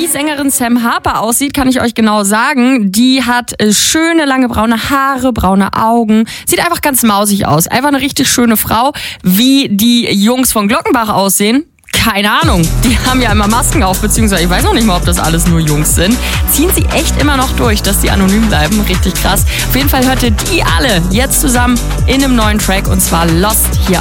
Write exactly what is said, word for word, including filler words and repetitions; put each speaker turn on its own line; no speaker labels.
Wie Sängerin Sam Harper aussieht, kann ich euch genau sagen. Die hat schöne, lange braune Haare, braune Augen. Sieht einfach ganz mausig aus. Einfach eine richtig schöne Frau. Wie die Jungs von Glockenbach aussehen, keine Ahnung. Die haben ja immer Masken auf, beziehungsweise ich weiß noch nicht mal, ob das alles nur Jungs sind. Ziehen sie echt immer noch durch, dass die anonym bleiben. Richtig krass. Auf jeden Fall hört ihr die alle jetzt zusammen in einem neuen Track, und zwar Lost hier